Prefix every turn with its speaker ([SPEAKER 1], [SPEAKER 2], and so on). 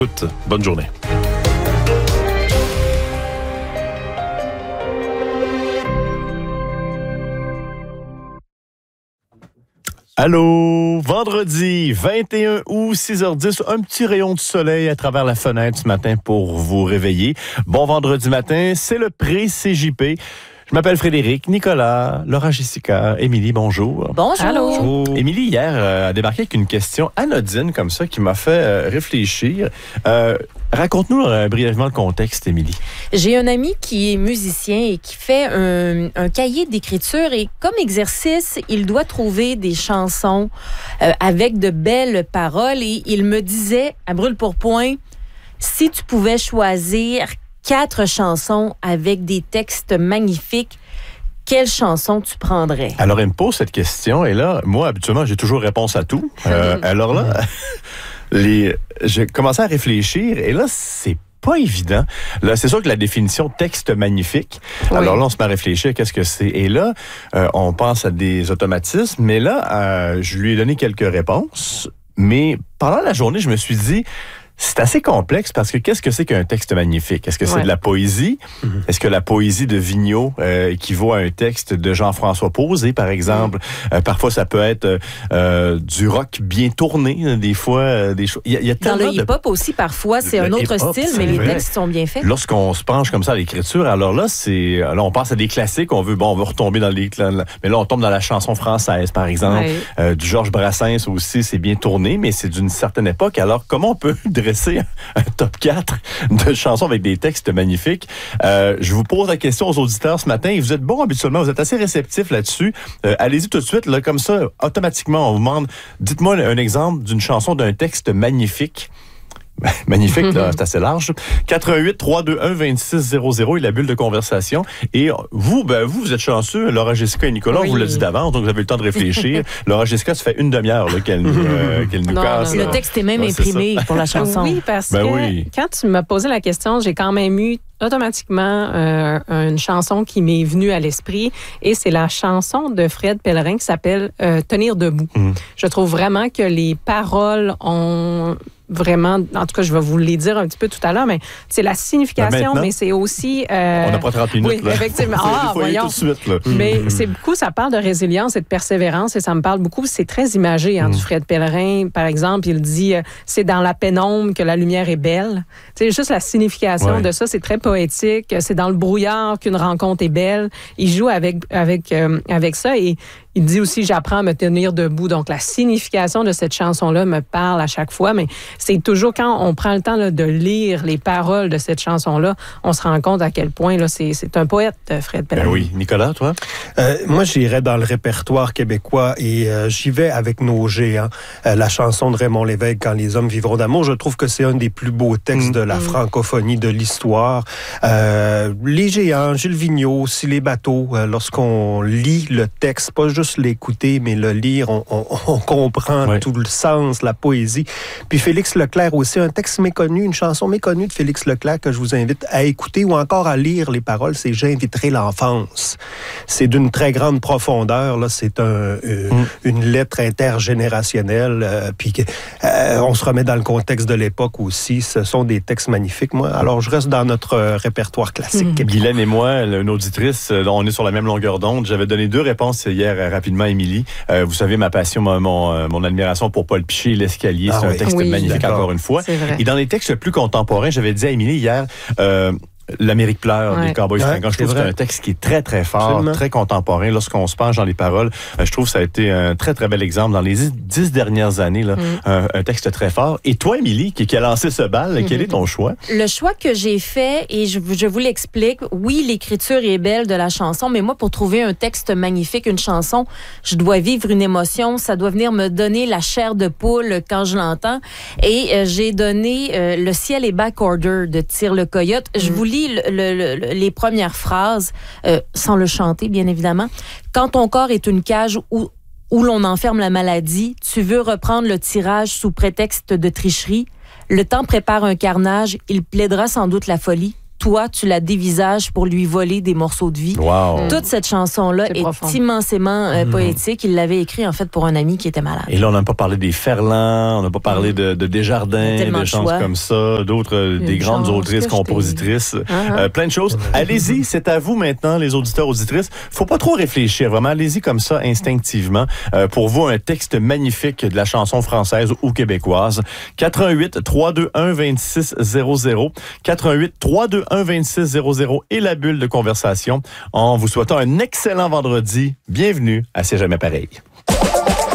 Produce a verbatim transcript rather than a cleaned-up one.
[SPEAKER 1] Bonne journée. Allô, vendredi vingt et un août, six heures dix, un petit rayon de soleil à travers la fenêtre ce matin pour vous réveiller. Bon vendredi matin, c'est le pré-C J P. Je m'appelle Frédéric, Nicolas, Laura, Jessica, Émilie, bonjour.
[SPEAKER 2] Bonjour.
[SPEAKER 1] Allô. Émilie, hier, euh, a débarqué avec une question anodine comme ça qui m'a fait euh, réfléchir. Euh, raconte-nous euh, brièvement le contexte, Émilie.
[SPEAKER 2] J'ai un ami qui est musicien et qui fait un, un cahier d'écriture et comme exercice, il doit trouver des chansons euh, avec de belles paroles et il me disait, à brûle pour point, si tu pouvais choisir quatre chansons avec des textes magnifiques, quelle chanson tu prendrais?
[SPEAKER 1] Alors, il me pose cette question et là, moi, habituellement, j'ai toujours réponse à tout. Euh, alors là, les, j'ai commencé à réfléchir et là, c'est pas évident. Là, c'est sûr que la définition texte magnifique. Oui. Alors là, on se met à réfléchir, qu'est-ce que c'est? Et là, euh, on pense à des automatismes, mais là, euh, je lui ai donné quelques réponses, mais pendant la journée, je me suis dit, c'est assez complexe parce que qu'est-ce que c'est qu'un texte magnifique? Est-ce que c'est ouais. de la poésie? Mm-hmm. Est-ce que la poésie de Vigneault euh, équivaut à un texte de Jean-François Posé, par exemple? Mm-hmm. Euh, parfois, ça peut être euh, du rock bien tourné, des fois. Euh, des choses. Il y a, il y a
[SPEAKER 2] Dans le hip-hop de... aussi, parfois, c'est le un autre style, mais les vrai. textes sont bien faits.
[SPEAKER 1] Lorsqu'on se penche comme ça à l'écriture, alors là, c'est là, on pense à des classiques, on veut, bon, on veut retomber dans les... Mais là, on tombe dans la chanson française, par exemple. Ouais. Euh, du Georges Brassens aussi, c'est bien tourné, mais c'est d'une certaine époque. Alors, comment on peut dresser un top quatre de chansons avec des textes magnifiques. Euh, je vous pose la question aux auditeurs ce matin et vous êtes bons habituellement, vous êtes assez réceptifs là-dessus. Euh, allez-y tout de suite, là, comme ça, automatiquement, on vous demande, dites-moi un exemple d'une chanson d'un texte magnifique. Magnifique, là, c'est assez large. quatre un huit, trois deux un, deux six zéro zéro est la bulle de conversation. Et vous, ben, vous, vous êtes chanceux. Laura, Jessica et Nicolas, oui. on vous l'a dit d'avance, donc vous avez eu le temps de réfléchir. Laura, Jessica, ça fait une demi-heure là, qu'elle nous, euh, qu'elle nous
[SPEAKER 2] non,
[SPEAKER 1] casse.
[SPEAKER 2] Le texte est même ouais, imprimé pour la chanson.
[SPEAKER 3] Oui, parce
[SPEAKER 1] ben
[SPEAKER 3] que
[SPEAKER 1] oui.
[SPEAKER 3] quand tu m'as posé la question, j'ai quand même eu automatiquement euh, une chanson qui m'est venue à l'esprit et c'est la chanson de Fred Pellerin qui s'appelle euh, « Tenir debout mm. ». Je trouve vraiment que les paroles ont... vraiment, en tout cas, je vais vous les dire un petit peu tout à l'heure, mais c'est la signification, mais c'est aussi... Euh,
[SPEAKER 1] on n'a pas trente minutes,
[SPEAKER 3] oui,
[SPEAKER 1] là.
[SPEAKER 3] effectivement. Ah, voyons.
[SPEAKER 1] Tout de suite, là.
[SPEAKER 3] Mais c'est beaucoup, ça parle de résilience et de persévérance, et ça me parle beaucoup, c'est très imagé, hein, mm. du Fred Pellerin, par exemple, il dit, euh, c'est dans la pénombre que la lumière est belle. Tu sais, juste la signification ouais. de ça, c'est très poétique, c'est dans le brouillard qu'une rencontre est belle. Il joue avec, avec, euh, avec ça, et il dit aussi, j'apprends à me tenir debout. Donc, la signification de cette chanson-là me parle à chaque fois, mais c'est toujours quand on prend le temps là, de lire les paroles de cette chanson-là, on se rend compte à quel point là, c'est, c'est un poète, Fred Pellerin.
[SPEAKER 1] Ben oui. Nicolas, toi?
[SPEAKER 4] Euh, moi, j'irais dans le répertoire québécois et euh, j'y vais avec nos géants. Euh, la chanson de Raymond Lévesque, Quand les hommes vivront d'amour, je trouve que c'est un des plus beaux textes mmh. de la francophonie, de l'histoire. Euh, les géants, Gilles Vigneault, Si les bateaux, euh, lorsqu'on lit le texte, pas juste l'écouter, mais le lire, on, on, on comprend ouais. tout le sens, la poésie. Puis Félix Leclerc aussi, un texte méconnu, une chanson méconnue de Félix Leclerc que je vous invite à écouter ou encore à lire les paroles, c'est « J'inviterai l'enfance ». C'est d'une très grande profondeur, là, c'est un, euh, mm. une lettre intergénérationnelle, euh, puis euh, on se remet dans le contexte de l'époque aussi, ce sont des textes magnifiques, moi. Alors, je reste dans notre euh, répertoire classique.
[SPEAKER 1] Mm. Guylaine et moi, une auditrice, on est sur la même longueur d'onde, j'avais donné deux réponses hier euh, rapidement, Émilie. Euh, vous savez, ma passion, mon, mon, mon admiration pour Paul Piché, L'Escalier, ah c'est oui. un texte
[SPEAKER 2] oui,
[SPEAKER 1] magnifique
[SPEAKER 2] d'accord.
[SPEAKER 1] encore une fois. Et dans les textes plus contemporains, j'avais dit à Émilie hier... Euh, L'Amérique pleure, ouais. des Cowboys fringants. Ouais, je trouve que c'est un texte qui est très, très fort, Absolument. très contemporain. Lorsqu'on se penche dans les paroles, je trouve que ça a été un très, très bel exemple dans les dix dernières années. Là, mm. un, un texte très fort. Et toi, Émilie, qui, qui a lancé ce bal, mm-hmm. quel est ton choix?
[SPEAKER 2] Le choix que j'ai fait, et je, je vous l'explique, oui, l'écriture est belle de la chanson, mais moi, pour trouver un texte magnifique, une chanson, je dois vivre une émotion, ça doit venir me donner la chair de poule quand je l'entends. Et euh, j'ai donné euh, Le ciel est backorder de Tire le Coyote. Mm. Je vous lis le, le, le, les premières phrases, euh, sans le chanter, bien évidemment. Quand ton corps est une cage où, où l'on enferme la maladie, tu veux reprendre le tirage sous prétexte de tricherie. Le temps prépare un carnage, il plaidera sans doute la folie. toi, tu la dévisages pour lui voler des morceaux de vie.
[SPEAKER 1] Wow.
[SPEAKER 2] Toute cette chanson-là
[SPEAKER 3] C'est
[SPEAKER 2] est,
[SPEAKER 3] profond.
[SPEAKER 2] immensément euh, poétique. Il l'avait écrit, en fait, pour un ami qui était malade.
[SPEAKER 1] Et là, on n'a pas parlé des Ferland, on n'a pas parlé de, de Desjardins,
[SPEAKER 2] tellement
[SPEAKER 1] de
[SPEAKER 2] de
[SPEAKER 1] chances
[SPEAKER 2] choix.
[SPEAKER 1] comme ça, d'autres, euh, des
[SPEAKER 3] Une
[SPEAKER 1] grandes
[SPEAKER 3] chance
[SPEAKER 1] autrices,
[SPEAKER 3] que je t'ai-
[SPEAKER 1] compositrices,
[SPEAKER 3] Uh-huh.
[SPEAKER 1] euh, plein de choses. Allez-y, c'est à vous maintenant, les auditeurs, auditrices. Faut pas trop réfléchir, vraiment. Allez-y comme ça, instinctivement. Euh, pour vous, un texte magnifique de la chanson française ou québécoise. quatre un huit, trois deux un, deux six zéro zéro. quatre un huit, trois deux un, deux six zéro zéro et la bulle de conversation. En vous souhaitant un excellent vendredi. Bienvenue à C'est jamais pareil.